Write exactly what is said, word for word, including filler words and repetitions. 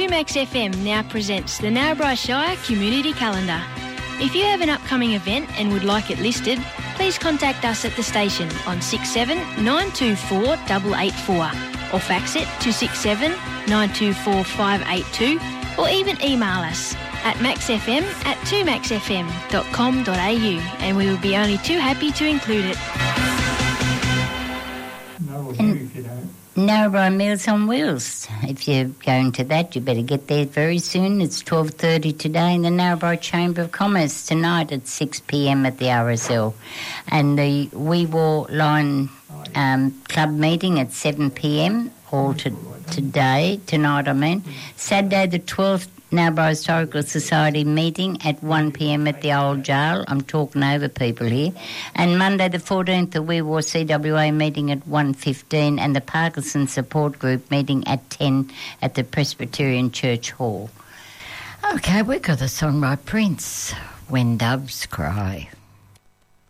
two Max F M now presents the Narrabri Shire Community Calendar. If you have an upcoming event and would like it listed, please contact us at the station on six seven nine two four eight eight four or fax it to six seven nine two four five eight two or even email us at maxfm at two max f m dot com dot a u and we will be only too happy to include it. No, we'll do if you don't. Narrabri Meals on Wheels. If you're going to that, you better get there very soon. It's twelve thirty today in the Narrabri Chamber of Commerce. Tonight at six p m at the R S L. And the We War Line um, Club meeting at seven p m all to, today, tonight I mean. Saturday the twelfth, Narrabri Historical Society meeting at one p m at the Old Jail. I'm talking over people here. And Monday the fourteenth, the We War C W A meeting at one fifteen and the Parkinson Support Group meeting at ten at the Presbyterian Church Hall. Okay, we've got the song by Prince, When Doves Cry.